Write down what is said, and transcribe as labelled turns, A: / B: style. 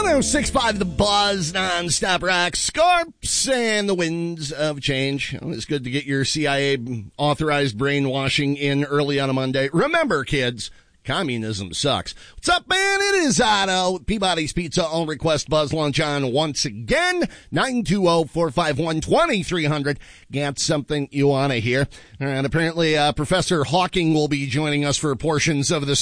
A: 106.5 The Buzz, non-stop rock, Scorps, and the winds of change. Well, it's good to get your CIA-authorized brainwashing in early on a Monday. Remember, kids, communism sucks. What's up, man? It is Otto. Peabody's Pizza. All request Buzz Lunch on once again. 920-451-2300. Got something you want to hear. And apparently, Professor Hawking will be joining us for portions of this